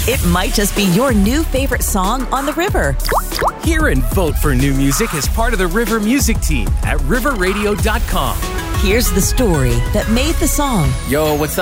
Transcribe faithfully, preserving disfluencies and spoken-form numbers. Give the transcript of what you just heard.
It might just be your new favorite song on the river. Hear and vote for new music as part of the River Music Team at river radio dot com. Here's the story that made the song. Yo, what's up?